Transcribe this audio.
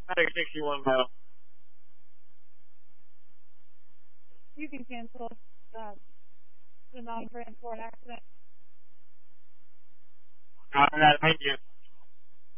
Medic 61 Metal. You can cancel the non-transport accident. Copy that, thank you.